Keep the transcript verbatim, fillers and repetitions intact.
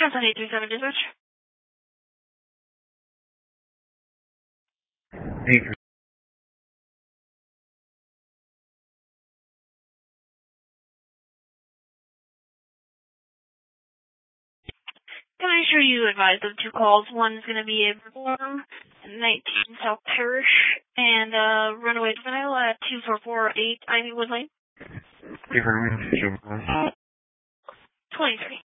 Johnson eight three seven dispatch. eight three. Can I assure you advise of two calls? One is going to be a Reform, nineteen South Parish, and uh, runaway juvenile at two four four eight Ivywood Lane. Different range, twenty-three.